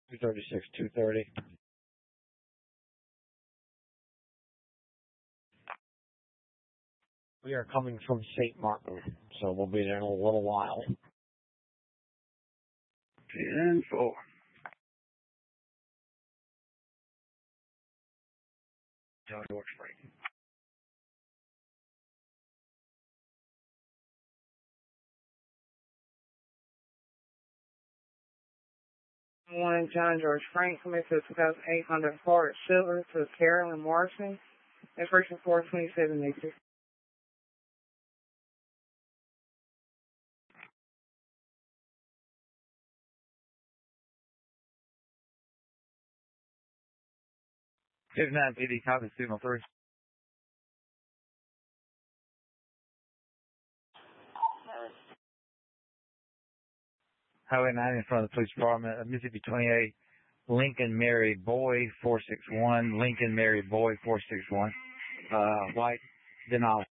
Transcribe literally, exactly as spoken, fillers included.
two thirty-six, two thirty. We are coming from Saint Martin, so we'll be there in a little while. ten four. John George Frank. One John George Frank, commit to two thousand eight hundred Ford Silver to Carolyn Morrison, expiration four twenty-seven eighty-six. fifty-nine P D, copy signal three. Highway nine in front of the police department, uh, Mississippi twenty-eight, Lincoln Mary Boy four six one, Lincoln Mary Boy four six one, uh, white, Denali.